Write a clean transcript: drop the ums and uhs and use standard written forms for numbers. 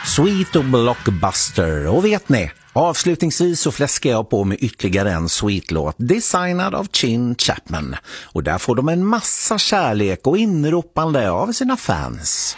Sweet och Blockbuster. Och vet ni, avslutningsvis så fläskar jag på med ytterligare en Sweet-låt designad av Chin Chapman. Och där får de en massa kärlek och inropande av sina fans.